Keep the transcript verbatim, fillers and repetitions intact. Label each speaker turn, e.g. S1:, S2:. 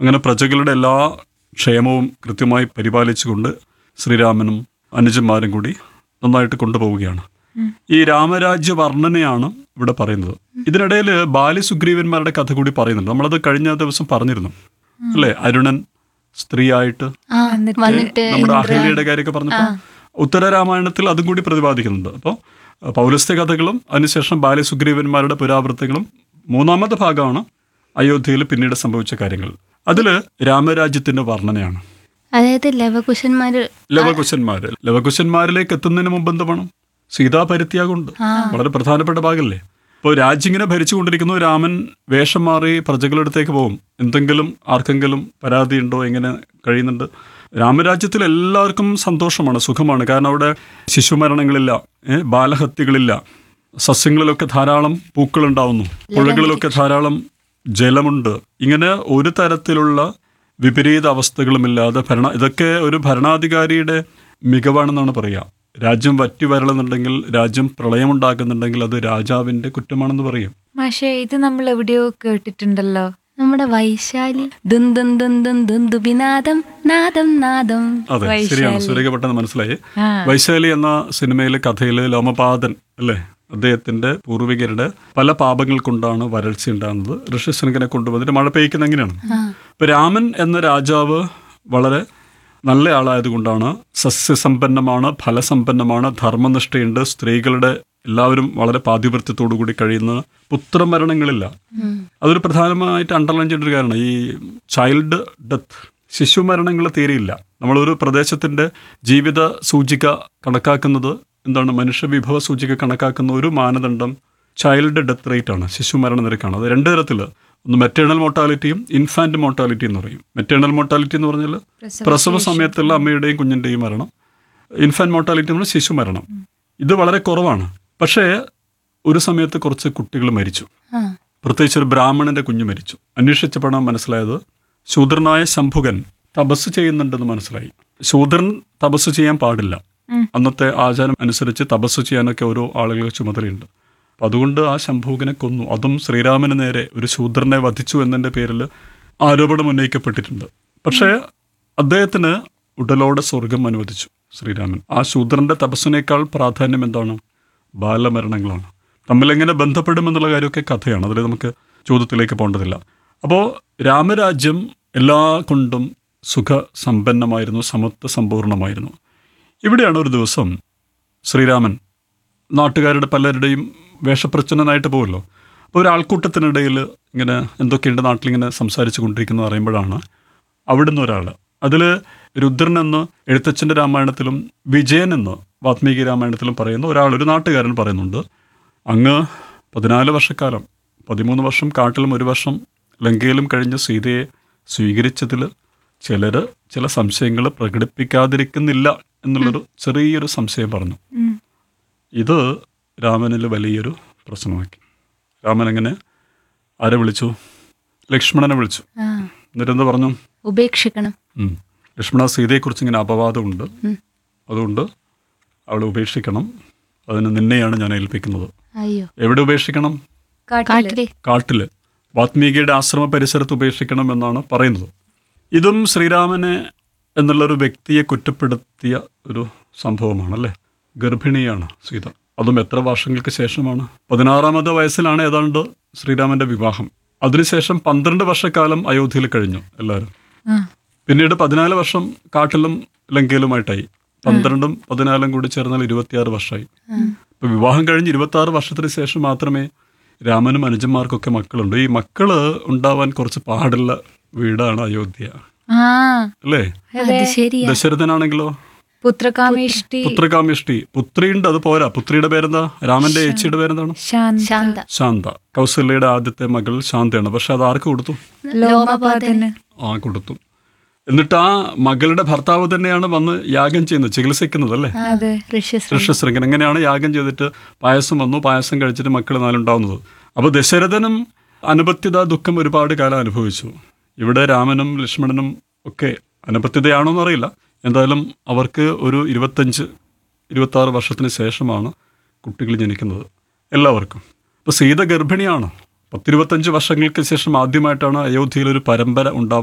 S1: അങ്ങനെ പ്രജകളുടെ എല്ലാ ക്ഷേമവും കൃത്യമായി പരിപാലിച്ചുകൊണ്ട് ശ്രീരാമനും അനുജന്മാരും കൂടി നന്നായിട്ട് കൊണ്ടുപോവുകയാണ്. ഈ രാമരാജ്യ വർണ്ണനയാണ് ഇവിടെ പറയുന്നത്. ഇതിനിടയിൽ ബാലി സുഗ്രീവന്മാരുടെ കഥ കൂടി പറയുന്നുണ്ട്. നമ്മളത് കഴിഞ്ഞ ദിവസം പറഞ്ഞിരുന്നു അല്ലേ? അരുണൻ സ്ത്രീയായിട്ട് നമ്മുടെ അഹല്യയുടെ കാര്യമൊക്കെ പറഞ്ഞപ്പോൾ ഉത്തര രാമായണത്തിൽ അതും കൂടി പ്രതിപാദിക്കുന്നുണ്ട്. അപ്പോൾ പൗലസ്ത്യ കഥകളും അതിനുശേഷം ബാലി സുഗ്രീവന്മാരുടെ പുരാവൃത്തികളും മൂന്നാമത്തെ ഭാഗമാണ് അയോധ്യയിൽ പിന്നീട് സംഭവിച്ച കാര്യങ്ങൾ. അതില് രാമരാജ്യത്തിന്റെ വർണ്ണനയാണ്.
S2: അതായത് ലവകുശന്മാര്
S1: ലവകുശന്മാര് ലവകുശന്മാരിലേക്ക് എത്തുന്നതിന് മുമ്പ് എന്ത് വേണം? സീതാപരിത്യാഗമുണ്ട്. വളരെ പ്രധാനപ്പെട്ട ഭാഗമല്ലേ? ഇപ്പോൾ രാജ്യങ്ങനെ ഭരിച്ചുകൊണ്ടിരിക്കുന്നു. രാമൻ വേഷം മാറി പ്രജകളടുത്തേക്ക് പോകും. എന്തെങ്കിലും ആർക്കെങ്കിലും പരാതി ഉണ്ടോ, എങ്ങനെ കഴിയുന്നുണ്ട്? രാമരാജ്യത്തിൽ എല്ലാവർക്കും സന്തോഷമാണ്, സുഖമാണ്. കാരണം അവിടെ ശിശുമരണങ്ങളില്ല, ഏഹ് ബാലഹത്യകളില്ല, സസ്യങ്ങളിലൊക്കെ ധാരാളം പൂക്കളുണ്ടാവുന്നു, പുഴകളിലൊക്കെ ധാരാളം ജലമുണ്ട്. ഇങ്ങനെ ഒരു തരത്തിലുള്ള വിപരീത അവസ്ഥകളുമില്ലാതെ ഭരണ ഇതൊക്കെ ഒരു ഭരണാധികാരിയുടെ മികവാണെന്നാണ് പറയുക. രാജ്യം വറ്റി വരളുന്നുണ്ടെങ്കിൽ, രാജ്യം പ്രളയമുണ്ടാക്കുന്നുണ്ടെങ്കിൽ അത് രാജാവിന്റെ കുറ്റമാണെന്ന് പറയും.
S3: പക്ഷേ ഇത് നമ്മൾ എവിടെയോ കേട്ടിട്ടുണ്ടല്ലോ.
S2: നമ്മുടെ വൈശാലി ദും ദും ദും ദും ദും ദുബിനാദം നാദം നാദം.
S1: അതെ, ശരിയാണ്. സുരേഖ പെട്ടെന്ന് മനസ്സിലായി. വൈശാലി എന്ന സിനിമയിലെ കഥയില് ലോമപാദൻ അല്ലേ, അദ്ദേഹത്തിന്റെ പൂർവികരുടെ പല പാപങ്ങൾ കൊണ്ടാണ് വരൾച്ച ഉണ്ടാകുന്നത്. ഋഷ്യശൃംഖനെ കൊണ്ടുവന്നിട്ട് മഴ പെയ്ക്കുന്ന എങ്ങനെയാണ്. ഇപ്പൊ രാമൻ എന്ന രാജാവ് വളരെ നല്ല ആളായതുകൊണ്ടാണ്, സസ്യസമ്പന്നമാണ്, ഫലസമ്പന്നമാണ്, ധർമ്മനിഷ്ഠയുണ്ട്, സ്ത്രീകളുടെ എല്ലാവരും വളരെ പാതിവൃത്യത്തോടു കൂടി കഴിയുന്ന, പുത്രമരണങ്ങളില്ല. അതൊരു പ്രധാനമായിട്ട് അണ്ടർലൈൻ ചെയ്യേണ്ട ഒരു കാരണം. ഈ ചൈൽഡ് ഡെത്ത്, ശിശുമരണങ്ങൾ തീരെയില്ല. നമ്മളൊരു പ്രദേശത്തിന്റെ ജീവിത സൂചിക കണക്കാക്കുന്നത് എന്താണ്? മനുഷ്യ വിഭവ സൂചിക കണക്കാക്കുന്ന ഒരു മാനദണ്ഡം ചൈൽഡ് ഡെത്ത് റേറ്റ് ആണ്, ശിശുമരണ നിരക്കാണ്. അത് രണ്ട് തരത്തിൽ, ഒന്ന് മെറ്റേണൽ മോർട്ടാലിറ്റിയും ഇൻഫാന്റ് മോർട്ടാലിറ്റി എന്ന് പറയും. മെറ്റേണൽ മോർട്ടാലിറ്റി എന്ന് പറഞ്ഞാൽ പ്രസവ സമയത്തുള്ള അമ്മയുടെയും കുഞ്ഞിൻ്റെയും മരണം. ഇൻഫാന്റ് മോർട്ടാലിറ്റി എന്ന് പറഞ്ഞാൽ ശിശു മരണം. ഇത് വളരെ കുറവാണ്. പക്ഷേ ഒരു സമയത്ത് കുറച്ച് കുട്ടികൾ മരിച്ചു, പ്രത്യേകിച്ച് ഒരു ബ്രാഹ്മണന്റെ കുഞ്ഞ് മരിച്ചു. അന്വേഷിച്ചപ്പോഴാണ് മനസ്സിലായത് ശൂദ്രനായ ശംഭുകൻ തപസ് ചെയ്യുന്നുണ്ടെന്ന് മനസ്സിലായി. ശൂദ്രൻ തപസ് ചെയ്യാൻ പാടില്ല. അന്നത്തെ ആചാരം അനുസരിച്ച് തപസ് ചെയ്യാനൊക്കെ ഓരോ ആളുകൾക്ക് ചുമതലയുണ്ട്. അപ്പം അതുകൊണ്ട് ആ ശംഭുകനെ കൊന്നു. അതും ശ്രീരാമന് നേരെ ഒരു ശൂദ്രനെ വധിച്ചു എന്നതിൻ്റെ പേരിൽ ആരോപണം ഉന്നയിക്കപ്പെട്ടിട്ടുണ്ട്. പക്ഷേ അദ്ദേഹത്തിന് ഉടലോടെ സ്വർഗം അനുവദിച്ചു ശ്രീരാമൻ. ആ ശൂദ്രന്റെ തപസ്സിനേക്കാൾ പ്രാധാന്യം എന്താണ്? ബാലമരണങ്ങളാണ്. തമ്മിലെങ്ങനെ ബന്ധപ്പെടുമെന്നുള്ള കാര്യമൊക്കെ കഥയാണ്. അതിൽ നമുക്ക് ചോദ്യത്തിലേക്ക് പോകേണ്ടതില്ല. അപ്പോൾ രാമരാജ്യം എല്ലാ കൊണ്ടും സുഖസമ്പന്നമായിരുന്നു, സമത്വ സമ്പൂർണമായിരുന്നു. ഇവിടെയാണ് ഒരു ദിവസം ശ്രീരാമൻ നാട്ടുകാരുടെ പലരുടെയും വേഷപ്രച്ഛന്നനായിട്ട് പോകുമല്ലോ. അപ്പോൾ ഒരു ആൾക്കൂട്ടത്തിനിടയിൽ ഇങ്ങനെ എന്തൊക്കെയുണ്ട് നാട്ടിലിങ്ങനെ സംസാരിച്ചു കൊണ്ടിരിക്കുന്നത് അറിയുമ്പോഴാണ് അവിടുന്ന് ഒരാൾ, അതിൽ രുദ്രൻ എന്ന് എഴുത്തച്ഛൻ്റെ രാമായണത്തിലും വിജയൻ എന്ന് വാത്മീകി രാമായണത്തിലും പറയുന്ന ഒരാൾ, ഒരു നാട്ടുകാരൻ പറയുന്നുണ്ട്, അങ്ങ് പതിനാല് വർഷക്കാലം, പതിമൂന്ന് വർഷം കാട്ടിലും ഒരു വർഷം ലങ്കയിലും കഴിഞ്ഞ് സീതയെ സ്വീകരിച്ചതിൽ ചിലർ ചില സംശയങ്ങൾ പ്രകടിപ്പിക്കാതിരിക്കുന്നില്ല എന്നുള്ളൊരു ചെറിയൊരു സംശയം പറഞ്ഞു. ഇത് രാമനിൽ വലിയൊരു പ്രശ്നമാക്കി. രാമൻ എങ്ങനെ ആരെ വിളിച്ചു? ലക്ഷ്മണനെ വിളിച്ചു. എന്നിട്ടെന്ത് പറഞ്ഞു?
S2: ഉപേക്ഷിക്കണം.
S1: ലക്ഷ്മണ, സീതയെക്കുറിച്ച് ഇങ്ങനെ അപവാദമുണ്ട്, അതുകൊണ്ട് അവളെ ഉപേക്ഷിക്കണം. അതിന് നിന്നെയാണ് ഞാൻ ഏൽപ്പിക്കുന്നത്. എവിടെ ഉപേക്ഷിക്കണം?
S2: കാട്ടില്.
S1: കാട്ടില് വാത്മീകിയുടെ ആശ്രമ പരിസരത്ത് ഉപേക്ഷിക്കണം എന്നാണ് പറയുന്നത്. ഇതും ശ്രീരാമനെ എന്നുള്ളൊരു വ്യക്തിയെ കുറ്റപ്പെടുത്തിയ ഒരു സംഭവമാണല്ലേ. ഗർഭിണിയാണ് സീത, അതും എത്ര വർഷങ്ങൾക്ക് ശേഷമാണ്? പതിനാറാമത് വയസ്സിലാണ് ഏതാണ്ട് ശ്രീരാമന്റെ വിവാഹം. അതിനുശേഷം പന്ത്രണ്ട് വർഷക്കാലം അയോധ്യയിൽ കഴിഞ്ഞു എല്ലാവരും. പിന്നീട് പതിനാല് വർഷം കാട്ടിലും ലങ്കയിലുമായിട്ടായി. പന്ത്രണ്ടും പതിനാലും കൂടി ചേർന്നാൽ ഇരുപത്തിയാറ് വർഷമായി. ഇപ്പൊ വിവാഹം കഴിഞ്ഞ് ഇരുപത്തി ആറ് വർഷത്തിന് ശേഷം മാത്രമേ രാമനും അനുജന്മാർക്കൊക്കെ മക്കളുണ്ട്. ഈ മക്കള് ഉണ്ടാവാൻ കുറച്ച് പാടുള്ള വീടാണ് അയോധ്യ അല്ലേ. ദശരഥനാണെങ്കിലോ
S3: പുത്രകാമേഷ്ടി.
S1: പുത്രകാമേഷ്ടി പുത്രിയുണ്ട്, അത് പോരാ. പുത്രിയുടെ പേരെന്താ? രാമന്റെ ചേച്ചിയുടെ പേരെന്താണ്?
S2: ശാന്ത.
S1: ശാന്ത. കൗസല്യയുടെ ആദ്യത്തെ മകൾ ശാന്തയാണ്. പക്ഷെ അത് ആർക്ക് കൊടുത്തു?
S3: ലോമപാദന്.
S1: ആ കൊടുത്തു. എന്നിട്ട് ആ മകളുടെ ഭർത്താവ് തന്നെയാണ് വന്ന് യാഗം ചെയ്യുന്നത്, ചികിത്സിക്കുന്നത് അല്ലേ, ഋഷ്യശൃംഖൻ. എങ്ങനെയാണ് യാഗം ചെയ്തിട്ട് പായസം വന്നു, പായസം കഴിച്ചിട്ട് മക്കൾ നാലുണ്ടാവുന്നത്. അപ്പൊ ദശരഥനും അനപത്യത ദുഃഖം ഒരുപാട് കാലം അനുഭവിച്ചു. ഇവിടെ രാമനും ലക്ഷ്മണനും ഒക്കെ അനപത്യതയാണോ എന്നറിയില്ല. എന്തായാലും അവർക്ക് ഒരു ഇരുപത്തഞ്ച് ഇരുപത്തി ആറ് വർഷത്തിന് ശേഷമാണ് കുട്ടികൾ ജനിക്കുന്നത് എല്ലാവർക്കും. ഇപ്പൊ സീത ഗർഭിണിയാണ്. പത്തിരുപത്തഞ്ച് വർഷങ്ങൾക്ക് ശേഷം ആദ്യമായിട്ടാണ് അയോധ്യയിൽ ഒരു പരമ്പര ഉണ്ടാവുന്നത്.